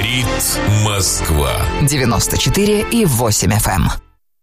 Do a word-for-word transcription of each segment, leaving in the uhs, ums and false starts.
Говорит Москва. девяносто четыре и восемь эф эм.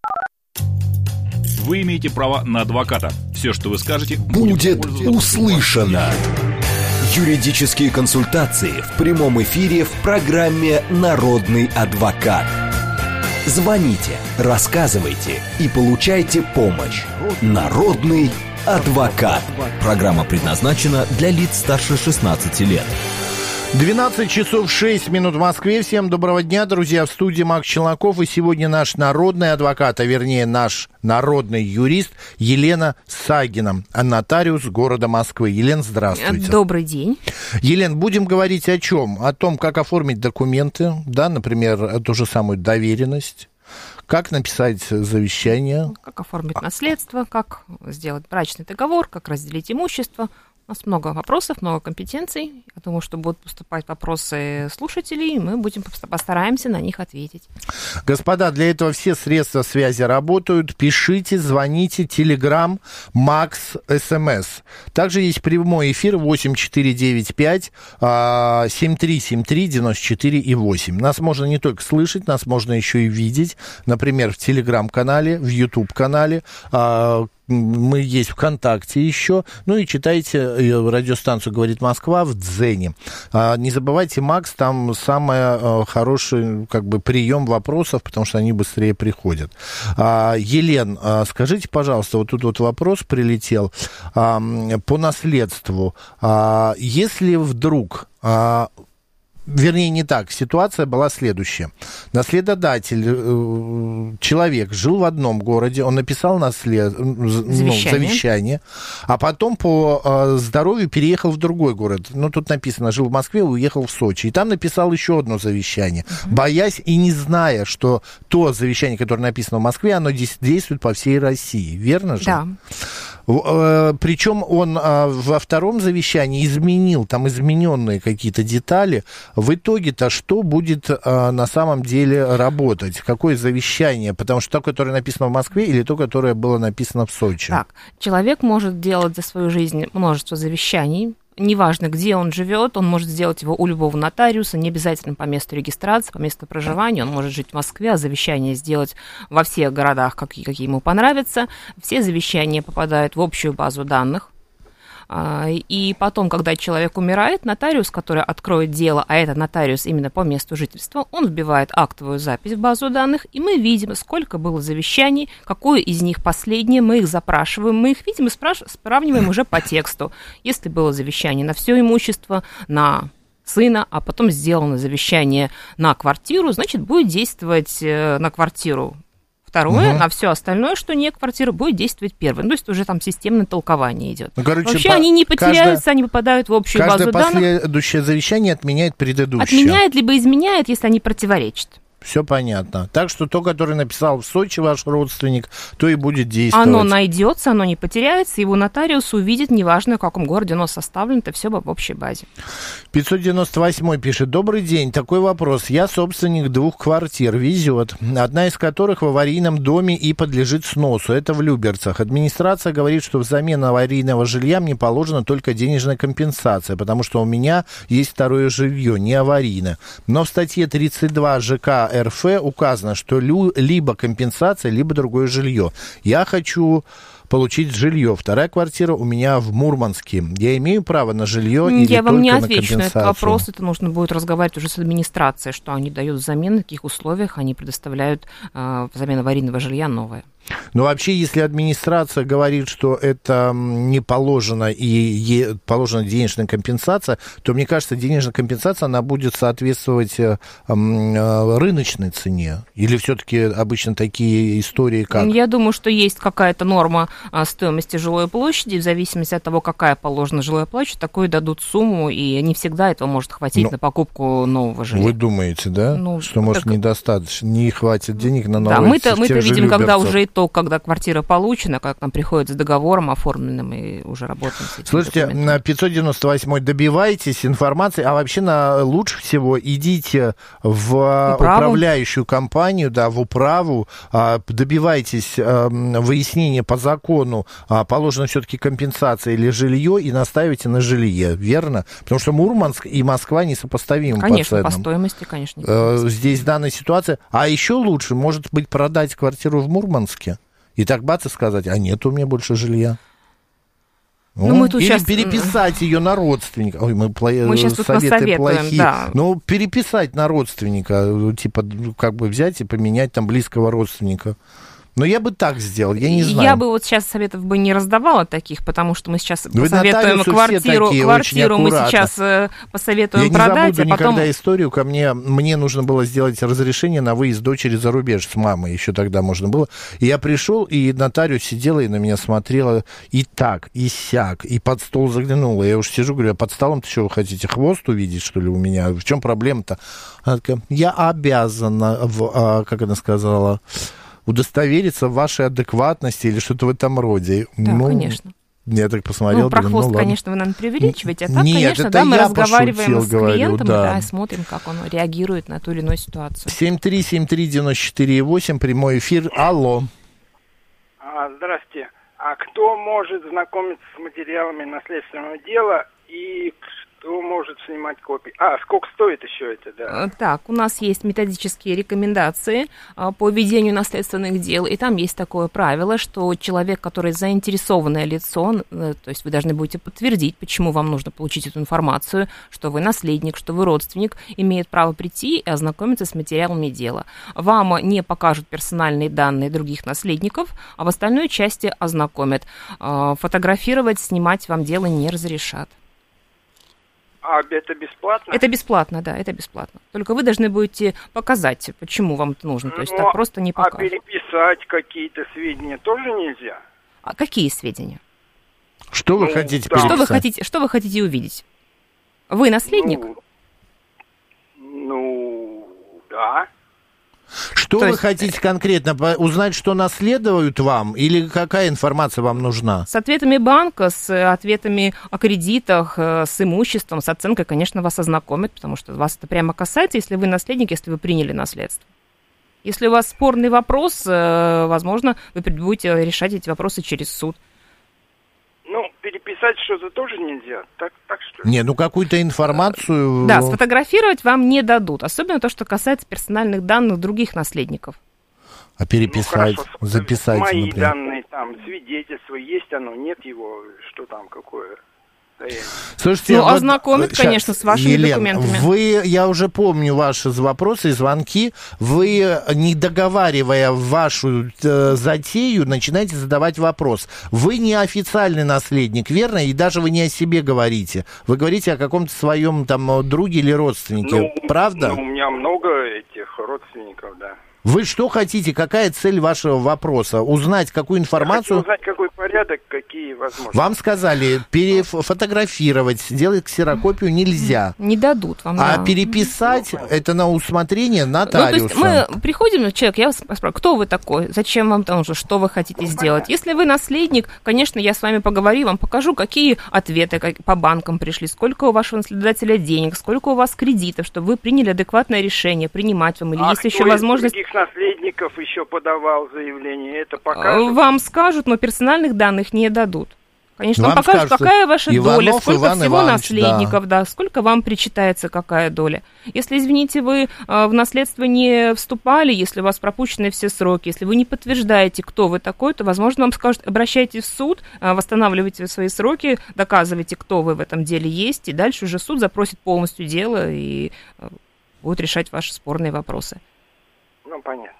Вы имеете право на адвоката. Все, что вы скажете, будет услышано. Юридические консультации в прямом эфире в программе «Народный адвокат». Звоните, рассказывайте и получайте помощь. «Народный адвокат». Программа предназначена для лиц старше шестнадцати лет. двенадцать часов шесть минут в Москве. Всем доброго дня, друзья. В студии Макс Челноков. И сегодня наш народный адвокат, а вернее наш народный юрист Елена Сагина, нотариус города Москвы. Елена, здравствуйте. Добрый день. Елена, будем говорить о чем? О том, как оформить документы, да, например, ту же самую доверенность. Как написать завещание? Как оформить наследство, как сделать брачный договор, как разделить имущество. У нас много вопросов, много компетенций. Я думаю, что будут поступать вопросы слушателей, и мы будем постараемся на них ответить. Господа, для этого все средства связи работают. Пишите, звоните, Телеграм, Макс, СМС. Также есть прямой эфир восемь четыре девять пять семь три семь три девяносто четыре и восемь. Нас можно не только слышать, нас можно еще и видеть. Например, в Телеграм-канале, в Ютуб-канале. Мы есть ВКонтакте еще. Ну и читайте радиостанцию «Говорит Москва» в Дзене. Не забывайте, Макс, там самый хороший как бы прием вопросов, потому что они быстрее приходят. Елен, скажите, пожалуйста, вот тут вот вопрос прилетел по наследству. Если вдруг... Вернее, не так. Ситуация была следующая. Наследодатель, человек, жил в одном городе, он написал наслед... завещание. Ну, завещание, а потом по здоровью переехал в другой город. Ну, тут написано, жил в Москве, уехал в Сочи. И там написал еще одно завещание, uh-huh. боясь и не зная, что то завещание, которое написано в Москве, оно действует по всей России. Верно же? Да. Причем он во втором завещании изменил, там измененные какие-то детали. В итоге-то что будет на самом деле работать? Какое завещание? Потому что то, которое написано в Москве, или то, которое было написано в Сочи? Так, человек может делать за свою жизнь множество завещаний. Неважно, где он живет, он может сделать его у любого нотариуса, не обязательно по месту регистрации, по месту проживания. Он может жить в Москве, а завещание сделать во всех городах, какие, какие ему понравятся. Все завещания попадают в общую базу данных. И потом, когда человек умирает, нотариус, который откроет дело, а это нотариус именно по месту жительства, он вбивает актовую запись в базу данных, и мы видим, сколько было завещаний, какое из них последнее, мы их запрашиваем, мы их видим и спраш- сравниваем уже по тексту. Если было завещание на все имущество, на сына, а потом сделано завещание на квартиру, значит, будет действовать на квартиру второе, угу. на все остальное, что не квартира, будет действовать первое. Ну, то есть уже там системное толкование идет. Ну, короче, вообще по... они не потеряются, каждое... они попадают в общую базу данных. Каждое последующее завещание отменяет предыдущее. Отменяет, либо изменяет, если они противоречат. Все понятно. Так что то, которое написал в Сочи ваш родственник, то и будет действовать. Оно найдется, оно не потеряется, его нотариус увидит, неважно, в каком городе оно составлено, это все в общей базе. пятьсот девяносто восьмой пишет: добрый день, такой вопрос. Я собственник двух квартир, везет, одна из которых в аварийном доме и подлежит сносу. Это в Люберцах. Администрация говорит, что взамен аварийного жилья мне положена только денежная компенсация, потому что у меня есть второе жилье, не аварийное. Но в статье тридцать два ЖК РФ указано, что лю- либо компенсация, либо другое жилье. Я хочу получить жилье. Вторая квартира у меня в Мурманске. Я имею право на жилье или Я только вам не на отвечу на этот компенсацию? вопрос. Это нужно будет разговаривать уже с администрацией, что они дают взамен, на каких условиях они предоставляют э, взамен аварийного жилья новое. Но вообще, если администрация говорит, что это не положено и е- положена денежная компенсация, то, мне кажется, денежная компенсация, она будет соответствовать э, э, рыночной цене. Или все-таки обычно такие истории как? Я думаю, что есть какая-то норма э, стоимости жилой площади. В зависимости от того, какая положена жилая площадь, такую дадут сумму, и не всегда этого может хватить Но... на покупку нового жилья. Вы думаете, да? Ну, что, может, так... недостаточно, не хватит денег на новое? Да, мы-то, мы-то видим, когда уже то, когда квартира получена, как нам приходит с договором оформленным, и уже работаем с этим. Слушайте, на пятьсот девяносто восьмой добивайтесь информации, а вообще на, лучше всего идите в управу. управляющую компанию, да, в управу, добивайтесь выяснения по закону закону а, положена все-таки компенсация или жилье, и настаиваете на жилье, верно? Потому что Мурманск и Москва несопоставимы конечно, по ценам. Конечно, по стоимости, конечно. Э, здесь данная ситуация. А еще лучше, может быть, продать квартиру в Мурманске и так бац и сказать, а нет у меня больше жилья. Ну, мы тут или сейчас... переписать ее на родственника. Ой, мы, пла... мы сейчас тут советы плохие. Да. Ну, переписать на родственника, типа, как бы взять и поменять там близкого родственника. Но я бы так сделал, я не знаю. Я бы вот сейчас советов бы не раздавала таких, потому что мы сейчас Вы посоветуем квартиру, такие, квартиру мы сейчас э, посоветуем я продать, я не забуду а потом... никогда историю, ко мне, мне нужно было сделать разрешение на выезд дочери за рубеж с мамой, еще тогда можно было. И я пришел, и нотариус сидела и на меня смотрела и так, и сяк, и под стол заглянула. Я уж сижу, говорю, а под столом-то что вы хотите, хвост увидеть, что ли, у меня? В чем проблема-то? Она такая, я обязана, в, а, как она сказала... удостовериться в вашей адекватности или что-то в этом роде. Да, ну, конечно. Я так посмотрел. Ну, про думаю, хвост, ну, конечно, вы, наверное, преувеличиваете. А так, Нет, конечно, да, мы разговариваем пошутил, с говорю, клиентом да. Да, и смотрим, как он реагирует на ту или иную ситуацию. семь три семь три девяносто четыре восемь, прямой эфир. Алло. А, здравствуйте. А кто может знакомиться с материалами наследственного дела и кто может снимать копии? А, сколько стоит еще это, да? Так, у нас есть методические рекомендации по ведению наследственных дел, и там есть такое правило, что человек, который заинтересованное лицо, то есть вы должны будете подтвердить, почему вам нужно получить эту информацию, что вы наследник, что вы родственник, имеет право прийти и ознакомиться с материалами дела. Вам не покажут персональные данные других наследников, а в остальной части ознакомят. Фотографировать, снимать вам дело не разрешат. А это бесплатно? Это бесплатно, да, это бесплатно. Только вы должны будете показать, почему вам это нужно. То есть ну, так просто не покажут. А переписать какие-то сведения тоже нельзя? А какие сведения? Что вы ну, хотите да. переписать? Что вы хотите, что вы хотите увидеть? Вы наследник? Ну, ну да. Что То вы есть... хотите конкретно? Узнать, что наследуют вам? Или какая информация вам нужна? С ответами банка, с ответами о кредитах, с имуществом, с оценкой, конечно, вас ознакомят, потому что вас это прямо касается, если вы наследник, если вы приняли наследство. Если у вас спорный вопрос, возможно, вы будете решать эти вопросы через суд. Ну, переписать что-то тоже нельзя, так, так что ли? Не, ну какую-то информацию... Да, сфотографировать вам не дадут, особенно то, что касается персональных данных других наследников. А переписать, ну, хорошо, записать, мои например. данные, там, свидетельство, есть оно, нет его, что там, какое... Слушайте, ну, вот, ознакомят, сейчас, конечно, с вашими Елена, документами. Вы, я уже помню ваши вопросы и звонки, вы, не договаривая вашу э, затею, начинаете задавать вопрос. Вы не официальный наследник, верно? И даже вы не о себе говорите. Вы говорите о каком-то своем там друге или родственнике, ну, правда? Ну, у меня много этих родственников, да. Вы что хотите? Какая цель вашего вопроса? Узнать какую информацию? Я хочу узнать, какой порядок, какие возможности. Вам сказали, перефотографировать, сделать ксерокопию нельзя. Не дадут вам. А да. переписать, ну, это на усмотрение нотариуса. Ну, то есть мы приходим, человек, я вас спрашиваю, кто вы такой? Зачем вам там же, что вы хотите сделать? Если вы наследник, конечно, я с вами поговорю, вам покажу, какие ответы по банкам пришли, сколько у вашего наследодателя денег, сколько у вас кредитов, чтобы вы приняли адекватное решение, принимать вам, или а есть еще возможность... наследников еще подавал заявление, это покажут? Вам скажут, но персональных данных не дадут. Конечно, вам, вам покажут, скажут, какая ваша Иванов, доля, сколько Иван всего Иванович, наследников, да. да, сколько вам причитается какая доля. Если, извините, вы э, в наследство не вступали, если у вас пропущены все сроки, если вы не подтверждаете, кто вы такой, то, возможно, вам скажут, обращайтесь в суд, э, восстанавливайте свои сроки, доказывайте, кто вы в этом деле есть, и дальше уже суд запросит полностью дело и э, будет решать ваши спорные вопросы. Ну, понятно.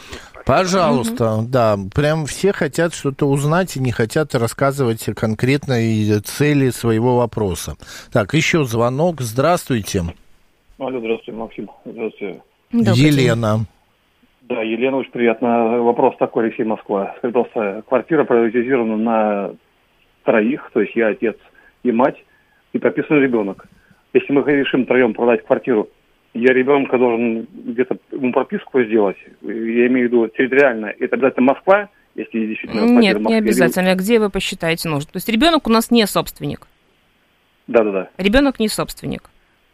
Пожалуйста, угу. да, прям все хотят что-то узнать и не хотят рассказывать конкретной цели своего вопроса. Так, еще звонок, здравствуйте. Алло, здравствуйте, Максим, здравствуйте. Добрый Елена. день. Да, Елена, очень приятно. Вопрос такой, Алексей, Москва. Скажите, просто квартира приватизирована на троих, то есть я, отец и мать, и прописан ребенок. Если мы решим втроем продать квартиру, я ребенка должен где-то ему прописку сделать, я имею в виду территориально. Это обязательно Москва, если действительно... Нет, не обязательно. Где вы посчитаете нужно? То есть ребенок у нас не собственник. Да-да-да. Ребенок не собственник.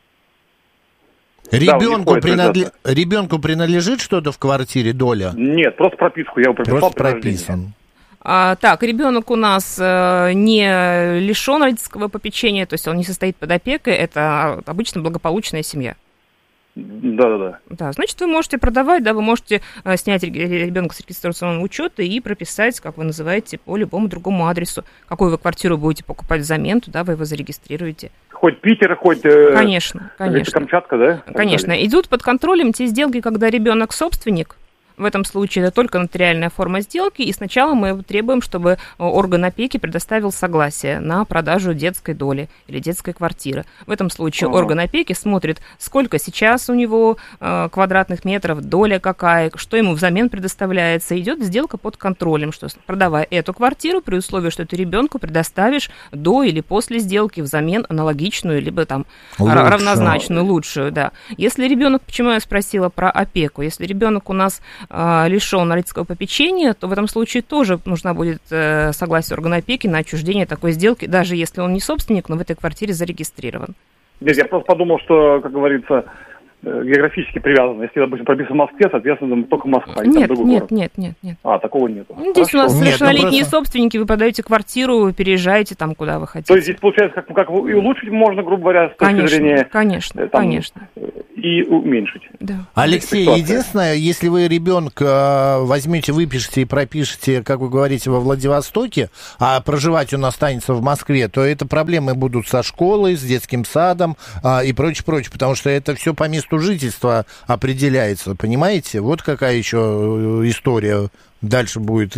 Ребенку, да, принадле... Ребенку принадлежит что-то в квартире, доля? Нет, просто прописку я его прописал. Просто прописан. А, так, ребенок у нас а, не лишен родительского попечения, то есть он не состоит под опекой, это обычно благополучная семья. Да-да-да. Да, значит, вы можете продавать, да, вы можете а, снять ребенка с регистрационного учета и прописать, как вы называете, по любому другому адресу. Какую вы квартиру будете покупать взамен, туда вы его зарегистрируете. Хоть Питер, хоть... Э, конечно, конечно. Камчатка, да? Конечно. Идут под контролем те сделки, когда ребенок собственник. В этом случае это только нотариальная форма сделки, и сначала мы требуем, чтобы орган опеки предоставил согласие на продажу детской доли или детской квартиры. В этом случае ага. орган опеки смотрит, сколько сейчас у него э, квадратных метров, доля какая, что ему взамен предоставляется. Идет сделка под контролем, что продавая эту квартиру, при условии, что ты ребенку предоставишь до или после сделки взамен аналогичную, либо там лучшую. равнозначную, лучшую. Да. Если ребенок, почему я спросила про опеку, если ребенок у нас лишен родительского попечения, то в этом случае тоже нужна будет э, согласие органа опеки на отчуждение такой сделки, даже если он не собственник, но в этой квартире зарегистрирован. Нет, я просто подумал, что, как говорится, географически привязан. Если, допустим, прописан в Москве, соответственно, только Москва. Нет, нет, нет, нет, нет. А, такого нет. Ну, здесь Хорошо. У нас совершеннолетние нет, ну, просто... собственники, вы продаете квартиру, вы переезжаете там, куда вы хотите. То есть здесь, получается, как, как и улучшить можно, грубо говоря, с точки конечно, зрения... Конечно, там, конечно. И уменьшить. Да. Алексей, единственное, если вы ребенка возьмете, выпишете и пропишете, как вы говорите, во Владивостоке, а проживать он останется в Москве, то это проблемы будут со школой, с детским садом а, и прочее, прочее, потому что это все по месту жительства определяется, понимаете? Вот какая еще история дальше будет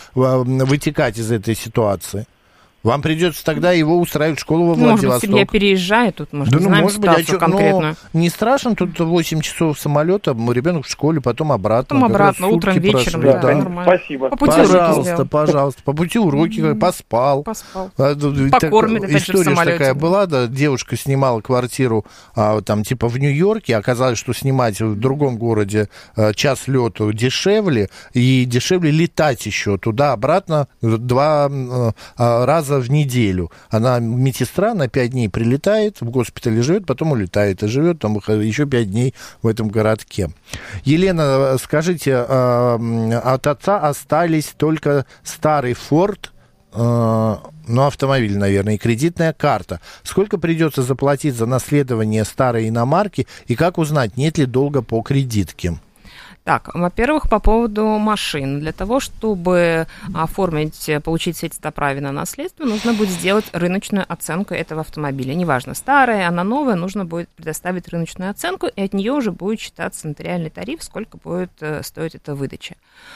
вытекать из этой ситуации. Вам придется тогда его устраивать в школу во Владивосток. Может быть, семья переезжает, тут, может, да, не ну, знаем может быть, ситуацию а конкретную. Ну, не страшно, тут восемь часов самолета, ребенок в школе, потом обратно. Потом обратно, утром, вечером, да, да, нормально. Спасибо. По пути пожалуйста, уроки пожалуйста, по пути уроки, mm-hmm. поспал. Поспал. Покормит, опять же, в самолете. История такая была, да, девушка снимала квартиру, а, там, типа, в Нью-Йорке, оказалось, что снимать в другом городе а, час лету дешевле, и дешевле летать еще туда-обратно два а, раза в неделю. Она медсестра, на пять дней прилетает, в госпитале живет, потом улетает, и живет там еще пять дней в этом городке. Елена, скажите, от отца остались только старый Форд, ну, автомобиль, наверное, и кредитная карта. Сколько придется заплатить за наследование старой иномарки, и как узнать, нет ли долга по кредитке? Так, во-первых, по поводу машин. Для того, чтобы оформить, получить свидетельство о праве на наследство, нужно будет сделать рыночную оценку этого автомобиля. Неважно, старая, она новая, нужно будет предоставить рыночную оценку, и от нее уже будет считаться нотариальный тариф, сколько будет стоить эта выдача.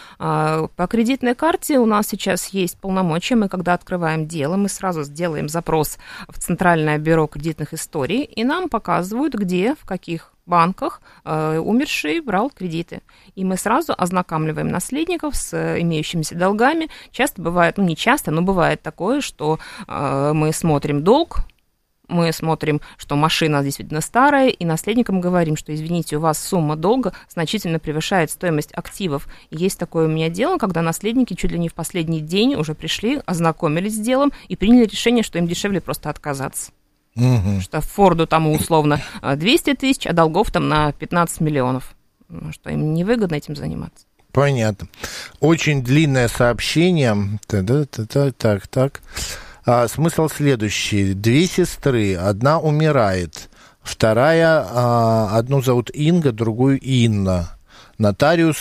По кредитной карте у нас сейчас есть полномочия. Мы, когда открываем дело, мы сразу сделаем запрос в Центральное бюро кредитных историй, и нам показывают, где, в каких банках э, умерший брал кредиты. И мы сразу ознакомливаем наследников с э, имеющимися долгами. Часто бывает, ну не часто, но бывает такое, что э, мы смотрим долг, мы смотрим, что машина действительно старая, и наследникам говорим, что, извините, у вас сумма долга значительно превышает стоимость активов. И есть такое у меня дело, когда наследники чуть ли не в последний день уже пришли, ознакомились с делом и приняли решение, что им дешевле просто отказаться. Угу. Что Форду там условно двести тысяч, а долгов там на пятнадцать миллионов. Что им невыгодно этим заниматься. Понятно. Очень длинное сообщение. Так, так, так. А, смысл следующий. Две сестры. Одна умирает. Вторая, а, одну зовут Инга, другую Инна. Нотариус...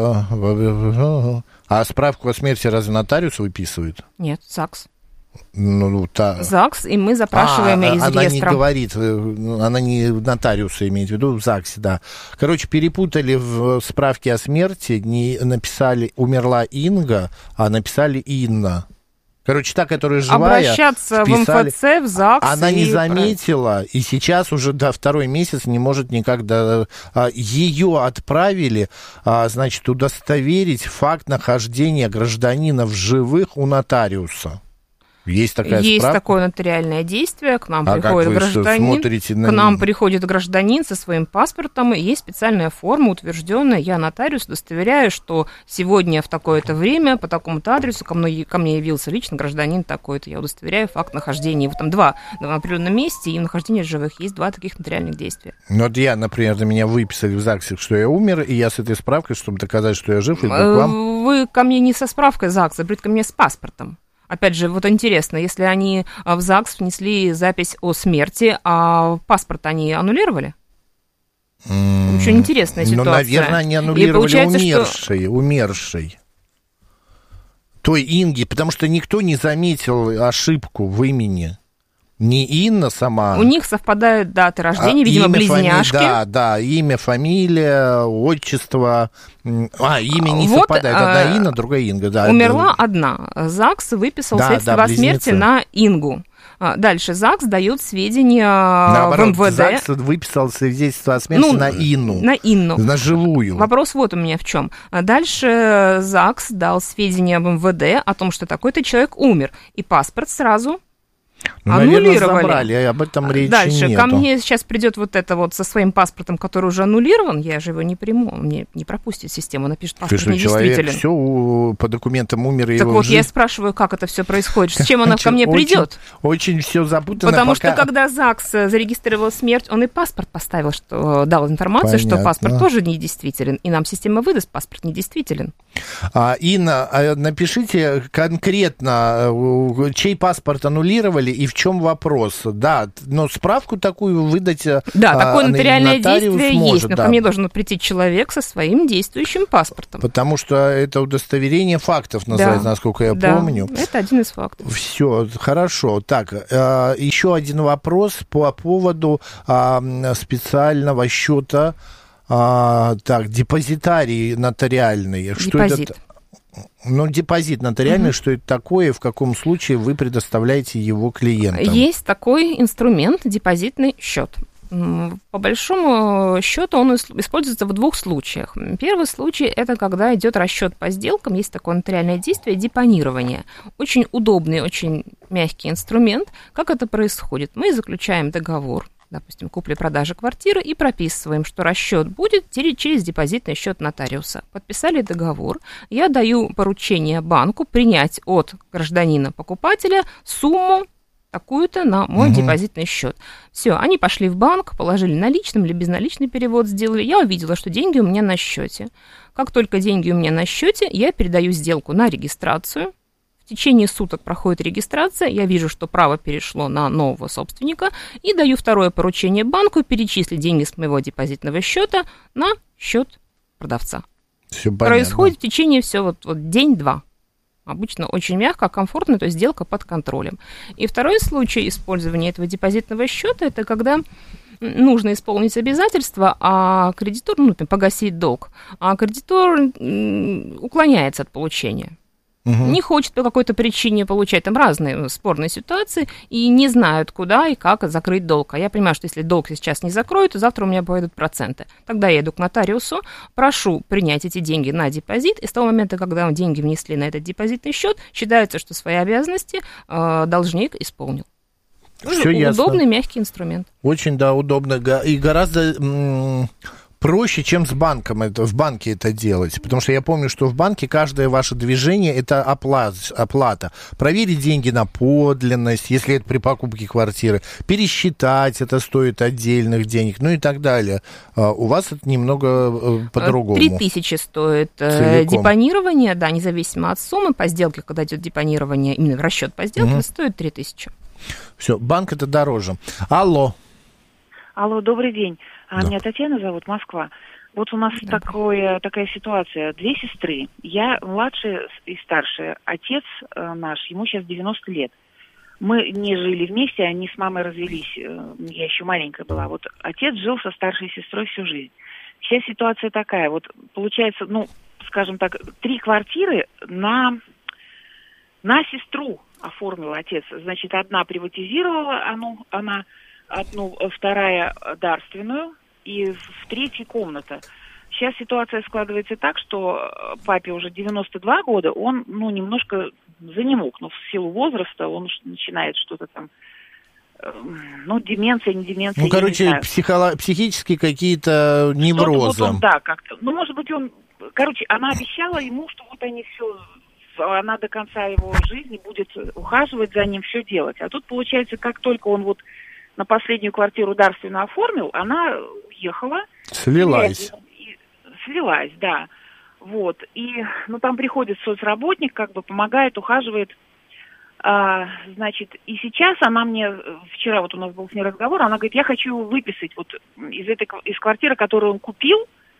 А, а справку о смерти разве нотариус выписывает? Нет, ЗАГС. Ну, та... ЗАГС, и мы запрашиваем а, из она реестра. Она не говорит, она не нотариуса имеет в виду, в ЗАГСе, да. Короче, перепутали в справке о смерти, не написали «умерла Инга», а написали «Инна». Короче, та, которая живая, обращаться вписали, в МФЦ, в ЗАГС. Она не и... заметила, и сейчас уже до второй месяц не может никак... До... Ее отправили, значит, удостоверить факт нахождения гражданина в живых у нотариуса. Есть такая Есть справка? такое нотариальное действие, к нам а приходит как вы гражданин, смотрите на... к нам приходит гражданин со своим паспортом, и есть специальная форма, утвержденная, я нотариус, удостоверяю, что сегодня в такое-то время по такому-то адресу ко мне, ко мне явился лично гражданин такой-то, я удостоверяю факт нахождения, его там два в определенном месте, и в нахождении живых есть два таких нотариальных действия. Ну, вот я, например, на меня выписали в ЗАГСе, что я умер, и я с этой справкой, чтобы доказать, что я жив, иду к вам. Вы ко мне не со справкой ЗАГСа, придут ко мне с паспортом. Опять же, вот интересно, если они в ЗАГС внесли запись о смерти, а паспорт они аннулировали? Mm, Очень интересная ситуация. Ну, наверное, они аннулировали умершей, что... умершей. Той Инги, потому что никто не заметил ошибку в имени. Не Инна сама. У них совпадают даты рождения, а, видимо, имя, близняшки. Фами... Да, да, имя, фамилия, отчество. А, имя не вот, совпадает. Одна Инна, другая Инга. Да, умерла это... одна. ЗАГС выписал да, свидетельство да, о смерти на Ингу. Дальше ЗАГС дает сведения Наоборот, в эм вэ дэ. ЗАГС выписал свидетельство о смерти ну, на Инну. На Инну. На живую. Вопрос вот у меня в чем. Дальше ЗАГС дал сведения об эм вэ дэ о том, что такой-то человек умер. И паспорт сразу... Ну, аннулировали. Наверное, забрали, об этом речи Дальше, нету. ко мне сейчас придет вот это вот со своим паспортом, который уже аннулирован, я же его не приму, он мне не пропустит систему, напишет паспорт Ты что, недействителен. Человек все по документам умер и Так его вот, жизнь... я спрашиваю, как это все происходит, с чем она ко мне придет? Очень, очень все запутано. Потому пока... что когда ЗАГС зарегистрировал смерть, он и паспорт поставил, что дал информацию, Понятно. что паспорт тоже недействителен, и нам система выдаст, паспорт недействителен. А, Инна, напишите конкретно, чей паспорт аннулировали и в чем вопрос. Да, но справку такую выдать. Да, а, такое нотариальное действие может, есть, но да. ко мне должен прийти человек со своим действующим паспортом. Потому что это удостоверение фактов называется, да. насколько я да, помню. Это один из фактов. Все, хорошо. Так, э, еще один вопрос по поводу э, специального счета. А, так, депозитарий нотариальный. Депозит. Что это? Ну, депозит нотариальный, угу. Что это такое, в каком случае вы предоставляете его клиентам? Есть такой инструмент, депозитный счет. По большому счету он используется в двух случаях. Первый случай – это когда идет расчет по сделкам, есть такое нотариальное действие – депонирование. Очень удобный, очень мягкий инструмент. Как это происходит? Мы заключаем договор, допустим, купли-продажи квартиры, и прописываем, что расчет будет через депозитный счет нотариуса. Подписали договор, я даю поручение банку принять от гражданина-покупателя сумму такую-то на мой угу. депозитный счет. Все, они пошли в банк, положили наличным или безналичный перевод сделали. Я увидела, что деньги у меня на счете. Как только деньги у меня на счете, я передаю сделку на регистрацию. В течение суток проходит регистрация, я вижу, что право перешло на нового собственника, и даю второе поручение банку перечислить деньги с моего депозитного счета на счет продавца. Все понятно. Происходит в течение все вот, вот день-два. Обычно очень мягко, комфортно, то есть сделка под контролем. И второй случай использования этого депозитного счета – это когда нужно исполнить обязательства, а кредитор, ну, например, погасить долг, а кредитор уклоняется от получения. Угу. Не хочет по какой-то причине получать, там разные спорные ситуации, и не знают, куда и как закрыть долг. А я понимаю, что если долг сейчас не закроют, то завтра у меня пойдут проценты. Тогда я иду к нотариусу, прошу принять эти деньги на депозит, и с того момента, когда деньги внесли на этот депозитный счет, считается, что свои обязанности э, должник исполнил. Все Удобный, ясно. мягкий инструмент. Очень, да, удобно. И гораздо... М- проще, чем с банком это, в банке это делать. Потому что я помню, что в банке каждое ваше движение – это оплата, оплата. Проверить деньги на подлинность, если это при покупке квартиры. Пересчитать, это стоит отдельных денег, ну и так далее. А у вас это немного по-другому. Три тысячи стоит Целиком. Депонирование, да, независимо от суммы. По сделке, когда идет депонирование, именно расчет по сделке, угу. стоит три тысячи. Все, банк это дороже. Алло. Алло, добрый день. А да. Меня Татьяна зовут, Москва. Вот у нас да. такое, такая ситуация. Две сестры. Я младшая и старшая. Отец э, наш, ему сейчас девяносто лет. Мы не жили вместе, они с мамой развелись. Я еще маленькая была. Вот отец жил со старшей сестрой всю жизнь. Вся ситуация такая. Вот получается, ну, скажем так, три квартиры на, на сестру оформил отец. Значит, одна приватизировала, она... она одну, вторая дарственную, и в третьей комната. сейчас ситуация складывается так, что папе уже девяносто два года, он, ну, немножко занемог, но в силу возраста он начинает что-то там, ну, деменция, не деменция, ну, короче, психоло- психические какие-то неврозы. Вот он, да, как-то. Ну, может быть, он... Короче, она обещала ему, что вот они все... Она до конца его жизни будет ухаживать за ним, все делать. А тут, получается, как только он вот на последнюю квартиру дарственную оформил, она уехала. Слилась. И, слилась, да. Вот. И, ну, там приходит соцработник, как бы помогает, ухаживает. А, значит, и сейчас она мне, вчера вот у нас был с ней разговор, она говорит, я хочу его выписать вот из этой, из квартиры, которую он купил.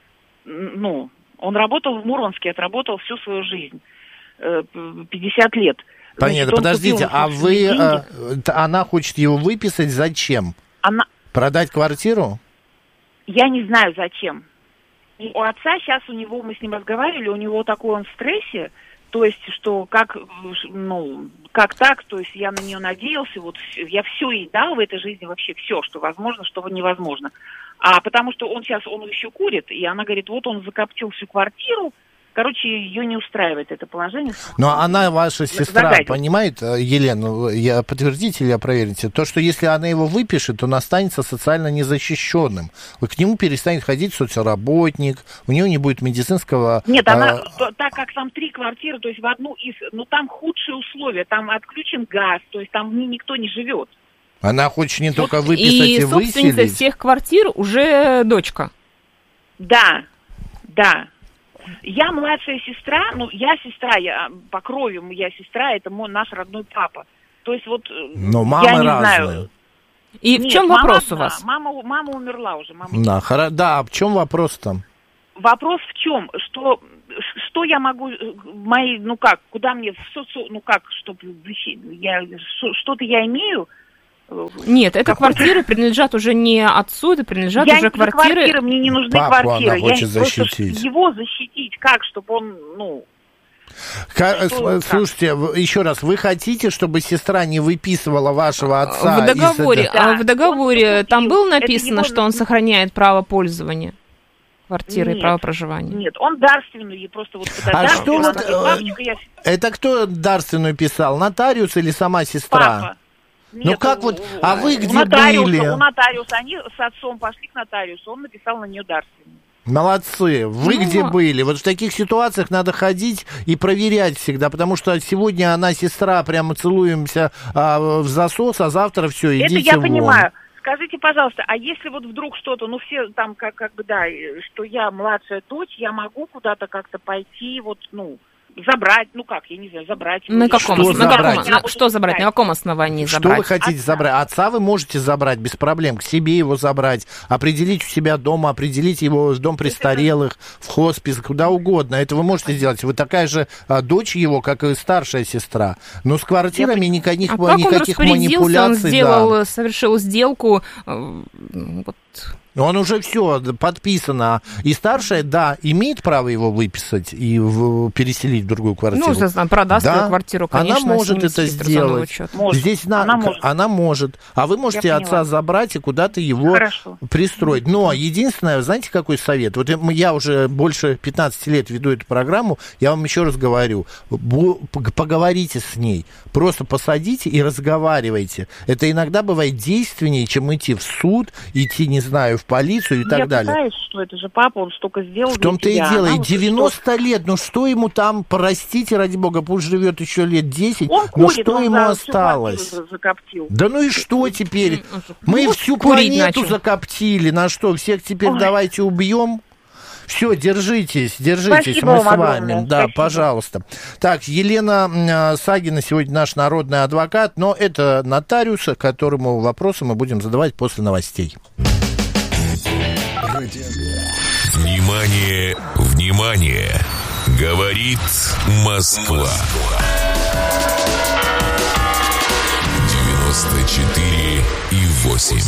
Ну, он работал в Мурманске, отработал всю свою жизнь, пятьдесят лет. Понятно, значит, подождите, а вы, а, она хочет его выписать зачем? Она... Продать квартиру? Я не знаю зачем. И у отца сейчас у него, мы с ним разговаривали, у него такой он в стрессе, то есть, что как, ну, как так, то есть я на нее надеялся, вот я все ей дал в этой жизни, вообще все, что возможно, что невозможно. А потому что он сейчас, он еще курит, и она говорит, вот он закоптил всю квартиру, короче, ее не устраивает это положение. Но она, ваша сестра, Загадил. Понимает, Елена, я, подтвердите или опроверите, то, что если она его выпишет, он останется социально незащищенным. К нему перестанет ходить соцработник, у него не будет медицинского... Нет, она, а... то, так как там три квартиры, то есть в одну из... Ну, там худшие условия, там отключен газ, то есть там в ней никто не живет. Она хочет не только вот выписать и, и собственница выселить. всех квартир уже дочка. Да, да. Я младшая сестра, ну, я сестра, я по крови, я сестра, это мой, наш родной папа. То есть вот, но мамы я не разные. знаю. И Нет, в чем мама вопрос одна. у вас? Мама, мама умерла уже. Мама... Да, хоро... да, в чем вопрос там? Вопрос в чем? Что, что я могу, мои, ну как, куда мне, в соци... ну как, чтобы я, что-то я имею? Нет, это Какой-то... квартиры принадлежат уже не отцу, это принадлежат я уже не квартиры. квартиры. Мне не нужны Папу квартиры. она хочет я защитить. Просто его защитить, как, чтобы он, ну... К... Что, Слушайте, как? Еще раз, вы хотите, чтобы сестра не выписывала вашего отца? В договоре, из... да. а в договоре он, там было это написано, его... что он сохраняет право пользования квартиры Нет, и право проживания? Нет, он дарственный, просто вот... А что вот... Бабочка, я... Это кто дарственную писал, нотариус или сама сестра? Папа. Нет, ну как у, вот, а вы где нотариуса, были? У нотариуса, они с отцом пошли к нотариусу, он написал на нее дарственную. Молодцы. Вы ну, где были? Вот в таких ситуациях надо ходить и проверять всегда, потому что сегодня она сестра, прямо целуемся а, в засос, а завтра все, идите Это я вон. понимаю. Скажите, пожалуйста, а если вот вдруг что-то, ну все там как, как бы, да, что я младшая дочь, я могу куда-то как-то пойти, вот, ну... Забрать, ну как, я не знаю, забрать. На каком, что на забрать? каком, на, что забрать? На каком основании Что забрать? вы хотите Отца. забрать? Отца вы можете забрать без проблем, к себе его забрать, определить у себя дома, определить его в дом престарелых, в хоспис, куда угодно. Это вы можете сделать. Вы такая же а, дочь его, как и старшая сестра. Но с квартирами никаких, а как никаких он манипуляций. Он сделал, да. совершил сделку. Э, вот. Он уже все подписано. И старшая, да, имеет право его выписать и в, переселить в другую квартиру. Ну, естественно, продаст да? свою квартиру, конечно. Она может это сделать. Может. Здесь на... она, может. она может. А вы можете Я отца поняла. забрать и куда-то его Хорошо. пристроить. Но единственное, знаете, какой совет? Вот я уже больше пятнадцати лет веду эту программу, я вам еще раз говорю, поговорите с ней. Просто посадите и разговаривайте. Это иногда бывает действеннее, чем идти в суд, идти, не знаю, в полицию и так я далее. Я пытаюсь, что это же папа, он столько сделал. В том-то и дело. И девяносто лет, ну что ему там, простите, ради бога, пусть живет еще лет десять, он ну курит, что он ему за осталось? Закоптил. Да ну и что теперь? Мы ну, всю курить планету начал. закоптили. На что, всех теперь Ой. давайте убьем? Все, держитесь, держитесь, Спасибо мы с вам вами. огромное. Да, Спасибо. пожалуйста. Так, Елена э, Сагина сегодня наш народный адвокат, но это нотариус, которому вопросы мы будем задавать после новостей. Внимание, внимание! Говорит Москва. девяносто четыре и восемь.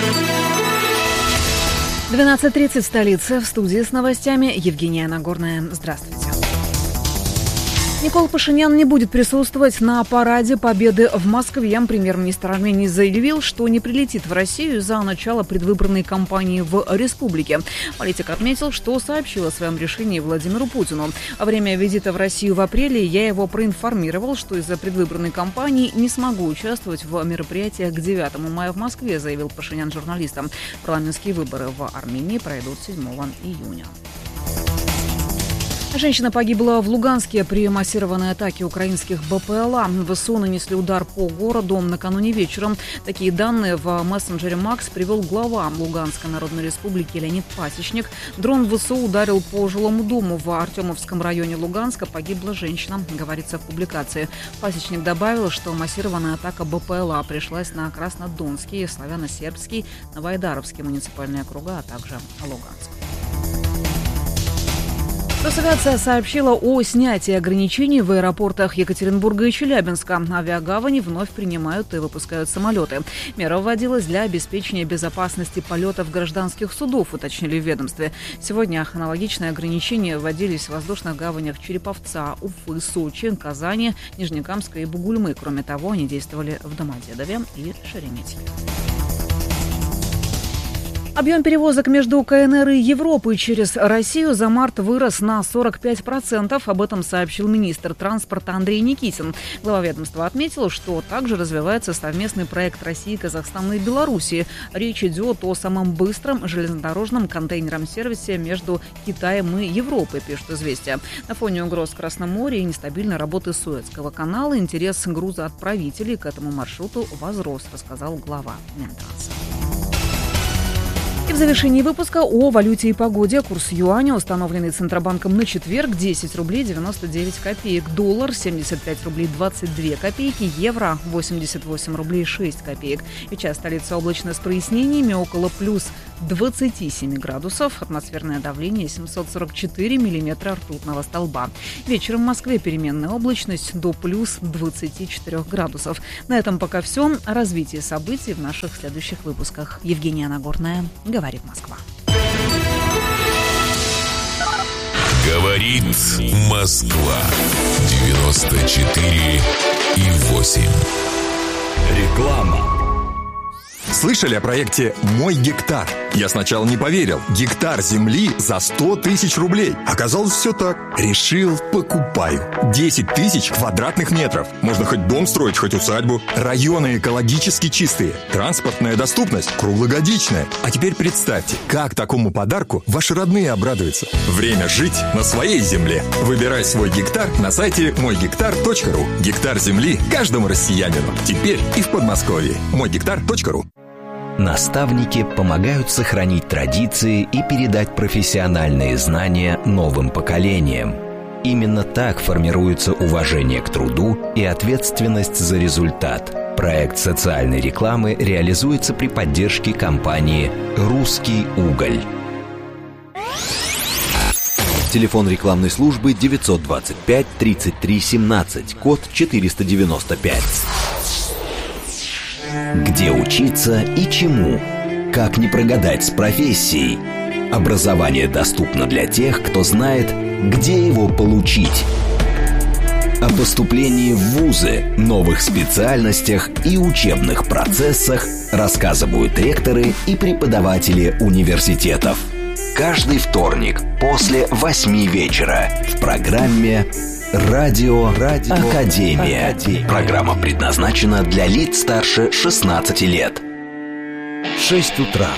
двенадцать тридцать, столица. В студии с новостями Евгения Нагорная. Здравствуйте. Никол Пашинян не будет присутствовать на параде Победы в Москве. Премьер-министр Армении заявил, что не прилетит в Россию из-за начала предвыборной кампании в республике. Политик отметил, что сообщил о своем решении Владимиру Путину. Во время визита в Россию в апреле я его проинформировал, что из-за предвыборной кампании не смогу участвовать в мероприятиях к девятому мая в Москве, заявил Пашинян журналистам. Парламентские выборы в Армении пройдут седьмого июня. Женщина погибла в Луганске при массированной атаке украинских БПЛА. ВСУ нанесли удар по городу накануне вечером. Такие данные в мессенджере Макс привел глава Луганской Народной Республики Леонид Пасечник. Дрон ВСУ ударил по жилому дому в Артемовском районе Луганска. Погибла женщина, говорится в публикации. Пасечник добавил, что массированная атака БПЛА пришлась на Краснодонский, Славяно-Сербский, Новоайдаровский муниципальные округа, а также Луганск. Росавиация сообщила о снятии ограничений в аэропортах Екатеринбурга и Челябинска. Авиагавани вновь принимают и выпускают самолеты. Мера вводилась для обеспечения безопасности полетов гражданских судов, уточнили в ведомстве. Сегодня аналогичные ограничения вводились в воздушных гаванях Череповца, Уфы, Сочи, Казани, Нижнекамска и Бугульмы. Кроме того, они действовали в Домодедове и Шереметьеве. Объем перевозок между КНР и Европой через Россию за март вырос на сорок пять процентов. Об этом сообщил министр транспорта Андрей Никитин. Глава ведомства отметил, что также развивается совместный проект России, Казахстана и Белоруссии. Речь идет о самом быстром железнодорожном контейнерном сервисе между Китаем и Европой, пишет «Известия». На фоне угроз в Красном море и нестабильной работы Суэцкого канала интерес грузоотправителей к этому маршруту возрос, рассказал глава Минтранса. И в завершении выпуска о валюте и погоде. Курс юаня, установленный Центробанком на четверг, десять рублей девяносто девять копеек. Доллар семьдесят пять рублей двадцать две копейки. Евро восемьдесят восемь рублей шесть копеек. Сейчас столица облачно с прояснениями, около плюс двадцати семи градусов. Атмосферное давление семьсот сорок четыре миллиметра ртутного столба. Вечером в Москве переменная облачность до плюс двадцати четырёх градусов. На этом пока все. О развитии событий в наших следующих выпусках. Евгения Нагорная. Говорит Москва. Говорит Москва. девяносто четыре и восемь. Реклама. Слышали о проекте «Мой гектар»? Я сначала не поверил. Гектар земли за сто тысяч рублей. Оказалось, все так. Решил, покупаю. десять тысяч квадратных метров. Можно хоть дом строить, хоть усадьбу. Районы экологически чистые. Транспортная доступность круглогодичная. А теперь представьте, как такому подарку ваши родные обрадуются. Время жить на своей земле. Выбирай свой гектар на сайте мой гектар точка ру. Гектар земли каждому россиянину. Теперь и в Подмосковье. мой гектар точка ру. Наставники помогают сохранить традиции и передать профессиональные знания новым поколениям. Именно так формируется уважение к труду и ответственность за результат. Проект социальной рекламы реализуется при поддержке компании «Русский уголь». Телефон рекламной службы девятьсот двадцать пять тридцать три семнадцать, код четыреста девяносто пять. Где учиться и чему? Как не прогадать с профессией? Образование доступно для тех, кто знает, где его получить. О поступлении в вузы, новых специальностях и учебных процессах рассказывают ректоры и преподаватели университетов. Каждый вторник после восьми вечера в программе «Радио, Радио Академия». Академия. Программа предназначена для лиц старше шестнадцати лет. Шесть утра.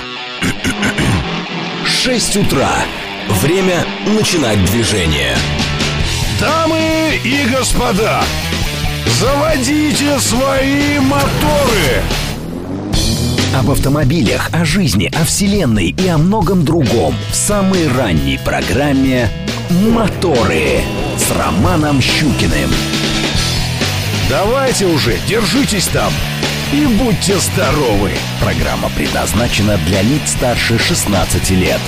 Шесть утра. Время начинать движение. Дамы и господа, заводите свои моторы. Об автомобилях, о жизни, о вселенной и о многом другом в самой ранней программе «Моторы» с Романом Щукиным. Давайте уже, держитесь там и будьте здоровы. Программа предназначена для лиц старше шестнадцати лет.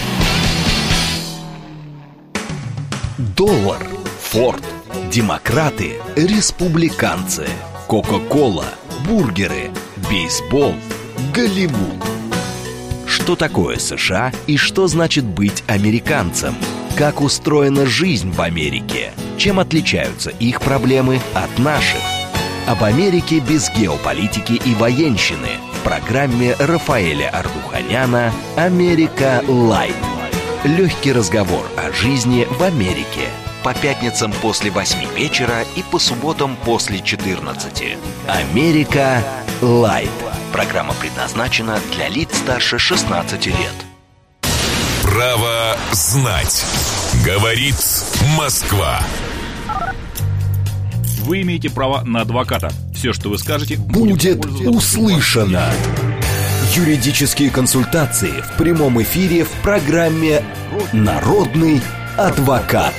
Доллар, Форд, демократы, республиканцы, Кока-кола, бургеры, бейсбол, Голливуд. Что такое США и что значит быть американцем? Как устроена жизнь в Америке? Чем отличаются их проблемы от наших? Об Америке без геополитики и военщины в программе Рафаэля Ардуханяна «Америка Лайт». Легкий разговор о жизни в Америке. По пятницам после восьми вечера и по субботам после четырнадцати. «Америка Лайт». Программа предназначена для лиц старше шестнадцати лет. Право знать. Говорит Москва. Вы имеете право на адвоката. Все, что вы скажете, будет услышано. Юридические консультации в прямом эфире в программе «Народный адвокат».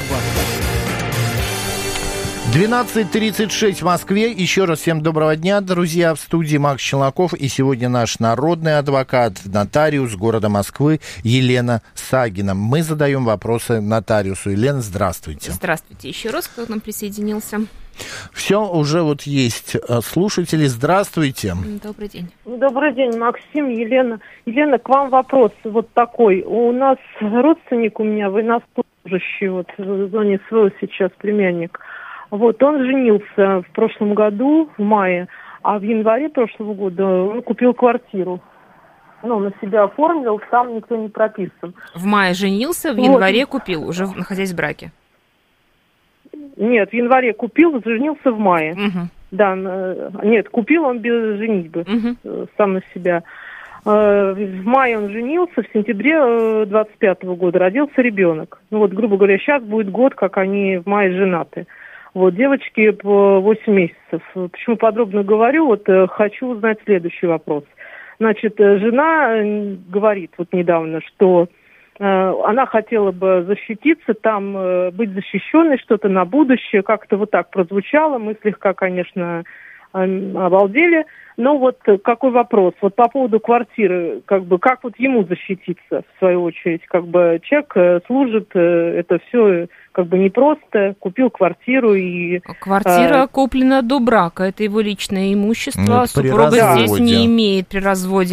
двенадцать тридцать шесть в Москве. Еще раз всем доброго дня, друзья. В студии Макс Челноков. И сегодня наш народный адвокат, нотариус города Москвы Елена Сагина. Мы задаем вопросы нотариусу. Елена, здравствуйте. Здравствуйте еще раз, кто к нам присоединился. Все, уже вот есть слушатели. Здравствуйте. Добрый день. Добрый день, Максим, Елена. Елена, к вам вопрос вот такой. У нас родственник у меня военнослужащий, вот в зоне СВО сейчас племянник. Вот, он женился в прошлом году, в мае, а в январе прошлого года он купил квартиру. Ну, на себя оформил, там никто не прописан. В мае женился, в вот. январе купил, уже находясь в браке. Нет, в январе купил, женился в мае. Угу. Да, нет, купил он без женитьбы, угу. сам на себя. В мае он женился, в сентябре двадцать пятого года родился ребенок. Ну вот, грубо говоря, сейчас будет год, как они в мае женаты. Вот, девочки по восемь месяцев. Почему подробно говорю? Вот хочу узнать следующий вопрос. Значит, жена говорит вот недавно, что э, она хотела бы защититься, там э, быть защищенной, что-то на будущее. Как-то вот так прозвучало. Мы слегка, конечно, э, обалдели. Но вот какой вопрос? Вот по поводу квартиры, как бы, как вот ему защититься, в свою очередь? Как бы человек э, служит, э, это все как бы непросто, купил квартиру и... Квартира э, куплена до брака, это его личное имущество, ну, супруга здесь не имеет при разводе